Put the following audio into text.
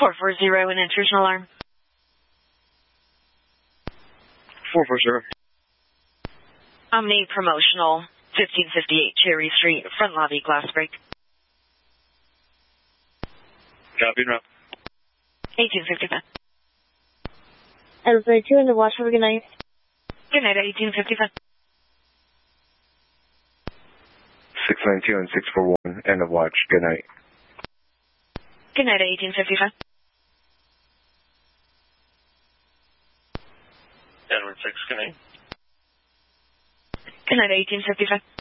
440, an intrusion alarm. 440. Omni Promotional, 1558 Cherry Street, front lobby, glass break. Copy, route. 1855. Edward 32, end of watch. Have a good night. Good night, 1855. 692 and 641, end of watch. Good night. Good night, 1855. Edward 6, good night. Good night, 1855.